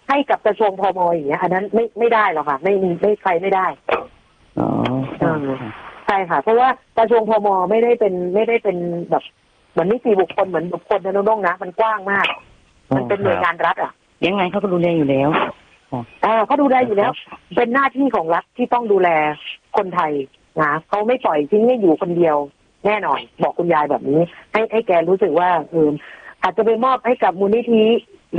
ให้กับกระทรวงพม.อย่างเงี้ยอันนั้นไม่ได้หรอกค่ะไม่ใครไม่ได้อ๋อใช่ค่ะเพราะว่ากระทรวงพม.ไม่ได้เป็นแบบเหมือนนิติบุคคลเหมือนบุคคลนะน้องๆนะมันกว้างมากมันเป็นหน่วยงานรัฐอ่ะยังไงเขาก็ดูแลอยู่แล้วเขาดูแลอยู่แล้วเป็นหน้าที่ของรัฐที่ต้องดูแลคนไทยนะเขาไม่ปล่อยทิ้งให้อยู่คนเดียวแน่นอนบอกคุณยายแบบนี้ให้แกรู้สึกว่าอาจจะไปมอบให้กับมูลนิธิ